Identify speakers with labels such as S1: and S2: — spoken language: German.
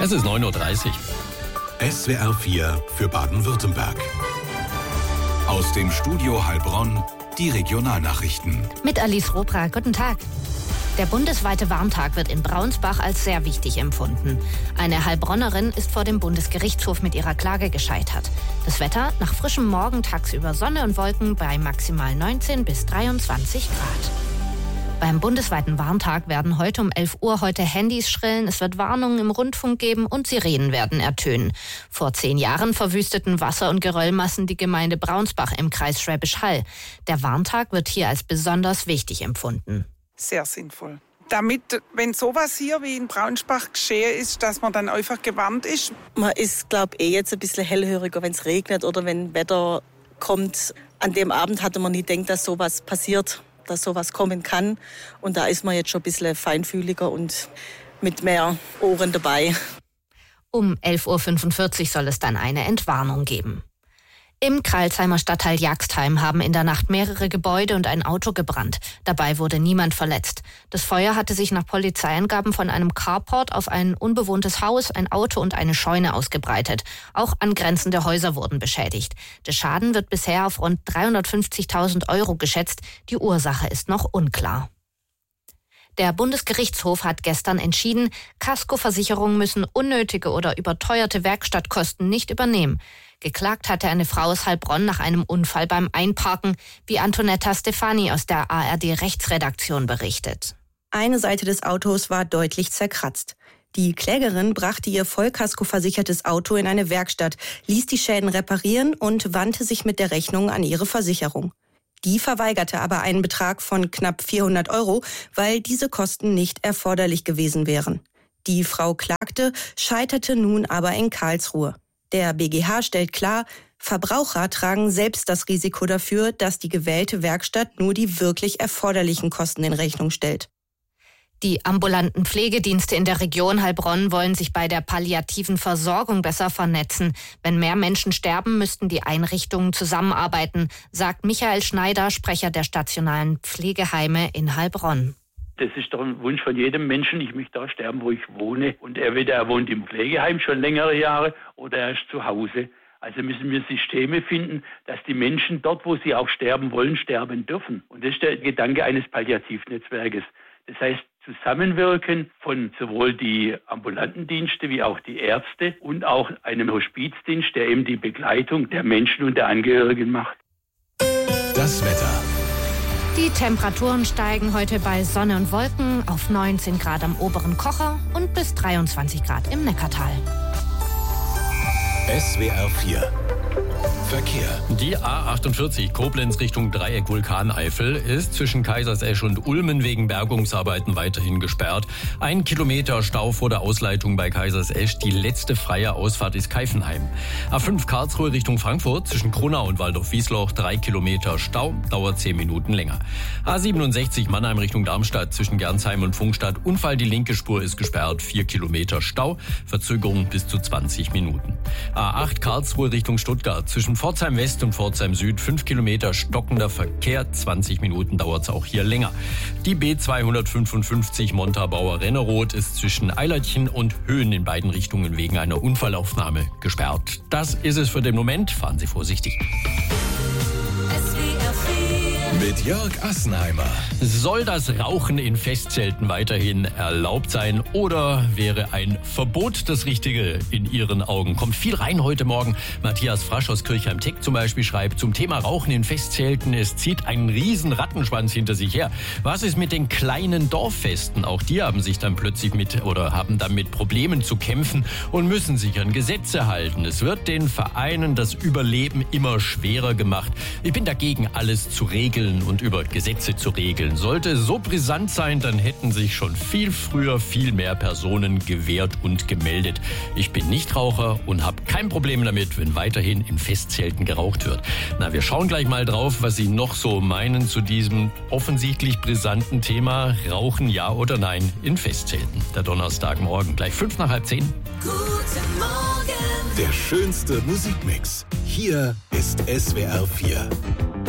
S1: Es ist 9:30 Uhr.
S2: SWR 4 für Baden-Württemberg. Aus dem Studio Heilbronn die Regionalnachrichten.
S3: Mit Alice Robra, guten Tag. Der bundesweite Warntag wird in Braunsbach als sehr wichtig empfunden. Eine Heilbronnerin ist vor dem Bundesgerichtshof mit ihrer Klage gescheitert. Das Wetter: nach frischem Morgen tagsüber Sonne und Wolken bei maximal 19 bis 23 Grad. Beim bundesweiten Warntag werden heute um 11 Uhr Handys schrillen, es wird Warnungen im Rundfunk geben und Sirenen werden ertönen. Vor 10 Jahren verwüsteten Wasser- und Geröllmassen die Gemeinde Braunsbach im Kreis Schwäbisch Hall. Der Warntag wird hier als besonders wichtig empfunden.
S4: Sehr sinnvoll. Damit, wenn sowas hier wie in Braunsbach geschehen ist, dass man dann einfach gewarnt ist.
S5: Man ist, glaube ich, jetzt ein bisschen hellhöriger, wenn es regnet oder wenn Wetter kommt. An dem Abend hatte man nie gedacht, dass sowas passiert, dass sowas kommen kann. Und da ist man jetzt schon ein bisschen feinfühliger und mit mehr Ohren dabei.
S3: Um 11.45 Uhr soll es dann eine Entwarnung geben. Im Crailsheimer Stadtteil Jagstheim haben in der Nacht mehrere Gebäude und ein Auto gebrannt. Dabei wurde niemand verletzt. Das Feuer hatte sich nach Polizeiangaben von einem Carport auf ein unbewohntes Haus, ein Auto und eine Scheune ausgebreitet. Auch angrenzende Häuser wurden beschädigt. Der Schaden wird bisher auf rund 350.000 € geschätzt. Die Ursache ist noch unklar. Der Bundesgerichtshof hat gestern entschieden, Kaskoversicherungen müssen unnötige oder überteuerte Werkstattkosten nicht übernehmen. Geklagt hatte eine Frau aus Heilbronn nach einem Unfall beim Einparken, wie Antonetta Stefani aus der ARD-Rechtsredaktion berichtet.
S6: Eine Seite des Autos war deutlich zerkratzt. Die Klägerin brachte ihr vollkaskoversichertes Auto in eine Werkstatt, ließ die Schäden reparieren und wandte sich mit der Rechnung an ihre Versicherung. Die verweigerte aber einen Betrag von knapp 400 €, weil diese Kosten nicht erforderlich gewesen wären. Die Frau klagte, scheiterte nun aber in Karlsruhe. Der BGH stellt klar, Verbraucher tragen selbst das Risiko dafür, dass die gewählte Werkstatt nur die wirklich erforderlichen Kosten in Rechnung stellt.
S3: Die ambulanten Pflegedienste in der Region Heilbronn wollen sich bei der palliativen Versorgung besser vernetzen. Wenn mehr Menschen sterben, müssten die Einrichtungen zusammenarbeiten, sagt Michael Schneider, Sprecher der stationalen Pflegeheime in Heilbronn.
S7: Das ist doch ein Wunsch von jedem Menschen. Ich möchte da sterben, wo ich wohne. Und entweder er wohnt im Pflegeheim schon längere Jahre oder er ist zu Hause. Also müssen wir Systeme finden, dass die Menschen dort, wo sie auch sterben wollen, sterben dürfen. Und das ist der Gedanke eines Palliativnetzwerkes. Das heißt, Zusammenwirken von sowohl die ambulanten Dienste wie auch die Ärzte und auch einem Hospizdienst, der eben die Begleitung der Menschen und der Angehörigen macht.
S2: Das Wetter.
S3: Die Temperaturen steigen heute bei Sonne und Wolken auf 19 Grad am oberen Kocher und bis 23 Grad im Neckartal.
S2: SWR 4 Verkehr.
S1: Die A48 Koblenz Richtung Dreieck Vulkaneifel ist zwischen Kaisersesch und Ulmen wegen Bergungsarbeiten weiterhin gesperrt. 1 Kilometer Stau vor der Ausleitung bei Kaisersesch. Die letzte freie Ausfahrt ist Keifenheim. A5 Karlsruhe Richtung Frankfurt zwischen Kronau und Waldorf-Wiesloch 3 Kilometer Stau, dauert 10 Minuten länger. A67 Mannheim Richtung Darmstadt zwischen Gernsheim und Pfungstadt. Unfall, die linke Spur ist gesperrt, 4 Kilometer Stau, Verzögerung bis zu 20 Minuten. A8 Karlsruhe Richtung Stuttgart zwischen Pforzheim West und Pforzheim Süd 5 Kilometer stockender Verkehr, 20 Minuten dauert es auch hier länger. Die B255 Montabaur-Renneroth ist zwischen Eilertchen und Höhen in beiden Richtungen wegen einer Unfallaufnahme gesperrt. Das ist es für den Moment. Fahren Sie vorsichtig.
S2: Mit Jörg Assenheimer.
S1: Soll das Rauchen in Festzelten weiterhin erlaubt sein oder wäre ein Verbot das Richtige in Ihren Augen? Kommt viel rein heute Morgen. Matthias Frasch aus Kirchheim-Teck zum Beispiel schreibt zum Thema Rauchen in Festzelten: Es zieht einen riesen Rattenschwanz hinter sich her. Was ist mit den kleinen Dorffesten? Auch die haben sich dann plötzlich haben dann mit Problemen zu kämpfen und müssen sich an Gesetze halten. Es wird den Vereinen das Überleben immer schwerer gemacht. Ich bin dagegen, alles zu regeln und über Gesetze zu regeln. Sollte es so brisant sein, dann hätten sich schon viel früher viel mehr Personen gewehrt und gemeldet. Ich bin Nichtraucher und habe kein Problem damit, wenn weiterhin in Festzelten geraucht wird. Na, wir schauen gleich mal drauf, was Sie noch so meinen zu diesem offensichtlich brisanten Thema Rauchen, ja oder nein in Festzelten. Der Donnerstagmorgen, gleich 5:30.
S2: Guten Morgen. Der schönste Musikmix. Hier ist SWR 4.